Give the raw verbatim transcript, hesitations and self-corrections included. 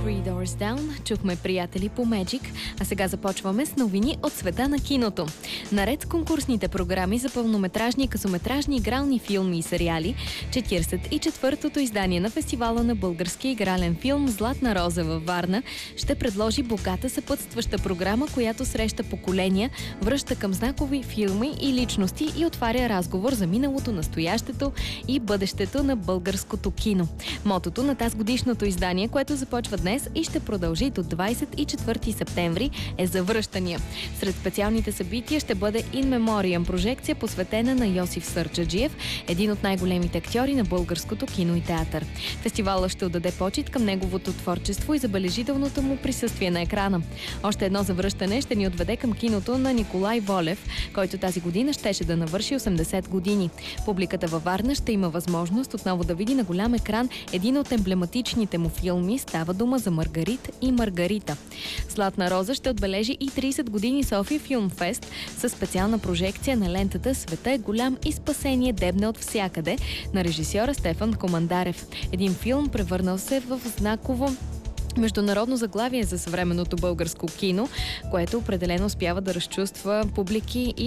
Three Doors Down, чухме Приятели по Magic, а сега започваме с новини от света на киното. Наред с конкурсните програми за пълнометражни, късометражни игрални филми и сериали, четиридесет и четвъртото издание на фестивала на български игрален филм Златна роза във Варна ще предложи богата съпътстваща програма, която среща поколения, връща към знакови филми и личности и отваря разговор за миналото, настоящето и бъдещето на българското кино. Мотото на тази годишното издание, което започва днес и ще продължи до двадесет и четвърти септември, е завръщания. Сред специалните събития ще бъде In Memoriam прожекция, посветена на Йосиф Сърджаджиев, един от най-големите актьори на българското кино и театър. Фестивалът ще отдаде почит към неговото творчество и забележителното му присъствие на екрана. Още едно завръщане ще ни отведе към киното на Николай Волев, който тази година щеше да навърши осемдесет години. Публиката във Варна ще има възможност отново да види на голям екран един от емблематичните му филми. Става дума за Маргарит и Маргарита. Златна роза ще отбележи и тридесет години София Филмфест със специална прожекция на лентата "Света е голям и спасение дебне от всякъде" на режисьора Стефан Командарев. Един филм, превърнал се в знаково международно заглавие за съвременното българско кино, което определено успява да разчувства публики и